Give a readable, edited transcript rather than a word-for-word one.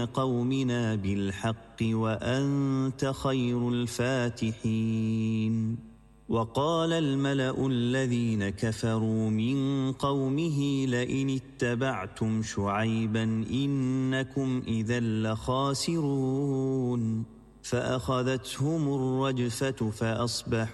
قومنا بالحق وأنت خير الفاتحين. وقال الملأ الذين كفروا من قومه لئن اتبعتم شعيبا إنكم إذا لخاسرون. فأخذتهم الرجفة فأصبحوا